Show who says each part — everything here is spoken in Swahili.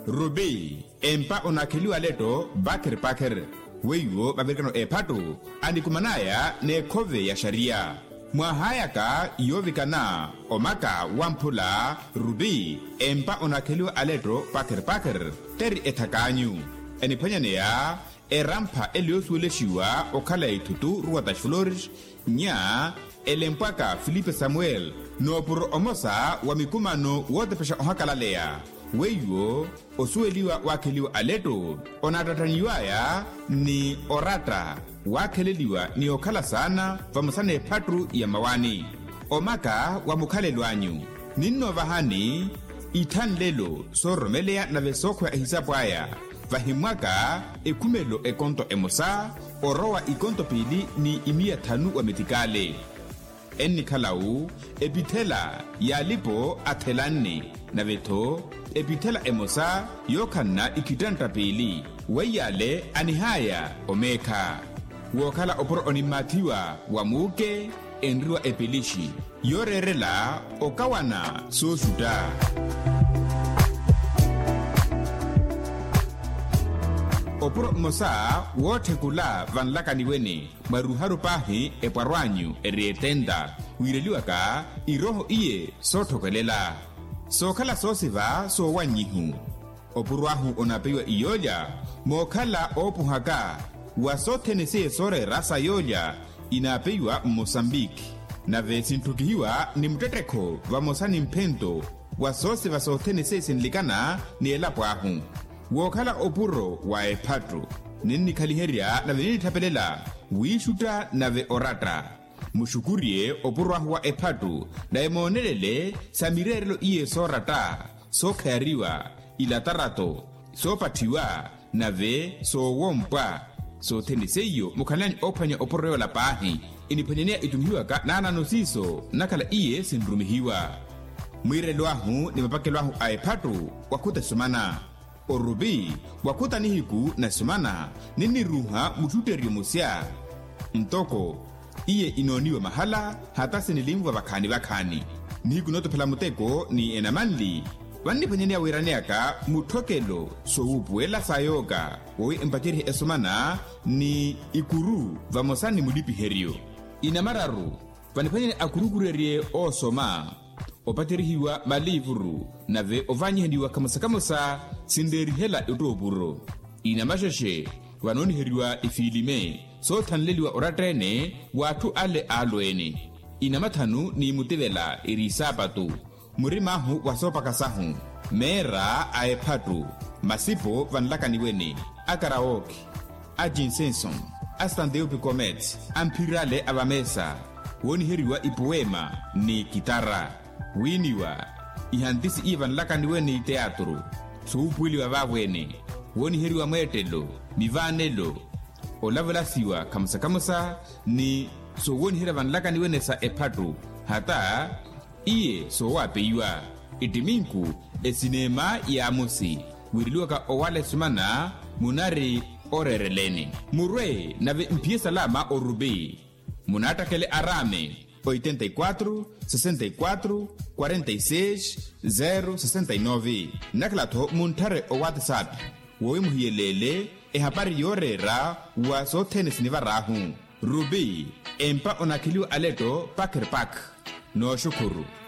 Speaker 1: Ruby empa onakiliwa leto bakir pakir weyo babirikano epatu andikumanaya ne kove ya sharia mwahayaka yovikana omaka wampula Ruby empa onakiliwa aleto bakir pakir teri etakanyu enipanyaneya erampa eliosueleshiwa okala itutu ruwata flores nya elempaka Filipe Samuel no por omosa wa mikumano wote pesha ohakalalea weyo osueliwa wakeliwa aleto onatataniwaya ni orata wakeleliwa ni okala sana vamusane patru ya mawani omaka wa mukhalelwanyu ninno vahani ithan lelo soromelea na vesokho ehisapwaya vahimwaka ekumelo ekonto emosa orowa ikonto pili ni imia thanu wa metikale enni khalau epithela yalipo athelani na vetho epithela emosa yokhanna ikitanta pili weyale anihaya omekha wokhala oporo onimathiwa wamuke enriwa epilishi yorerela okawana sosuta oporo mosa wothekula vanlakaniwene maruharu pahi epwarwanyu erietenda wireliwaka iroho iye sothokelela sokhala sosiva sowanyihu opurwahu onapewa iyoja mokhala opuhaka wasothenese sore rasa yoja inapewa Mozambique na vesintukihiwa ni mtetekho vamosani mphento wasose vasothenese sinlikana ni elapwahu wokhala opuro wa ephatru ninnikhaliherya na venithapelela wiishuta na ve orata mushukurie opurwahu wa ephatru na emoonelele samirerelo iye sorata sokhayariwa ilatarato sopathiwa na ve sowompwa sothendiseyo mukhalani ophwanya opurrewa la pahi iniphwanyanea itumihiwaka naananosiso nakhala iye sinrumihiwa mwirelwahu ni mapakelwahu a ephatru wakhuta sumana Ruby wakuta nihiku na sumana nini ruha mututerio musya ntoko iye inoniwa mahala hata sinilimwa bakhani nihiku notophela muteko ni enamanli vanniphwanyania wiraneaka muthokelo sowupuela sayoka wowi empatirihe esumana ni ikuru vamosani mulipiheryo inamararu vanniphwanyani akurukurerie osoma opatirihiwa malivuru nave ovanyihendiwa kamusa sinderihela utopuro inamasheshe vanoniheriwa ifilime sothanleliwa oratrene watu ale alwene inamathanu ni mutevela irisapatu murimahu wasopakasahu mera a ephatru masipo vanlakaniwene a karaoke a jinsenson a standeupi comet ampirale avamesa woniheriwa ipoema ni kitara winiwa ihantisi ivan lakaniwene teatro soupwiliwa vavwene woniheriwa mwetelo mivanelo olavelasiwa kamusa ni sowonihera vanlakaniwene sa ephatru hata iye sowapeyiwa itiminku esinema ya amosi wiriliwaka owale sumana munari orerelene murwe nave mpiesa lama o Ruby munatakele arame 84 64 46 069 naklatho munthare o WhatsApp wowi muhiyelele ehapari yorera wa sothenesi varahu Ruby empa onakhiliwa aleto pakir pak no shukuru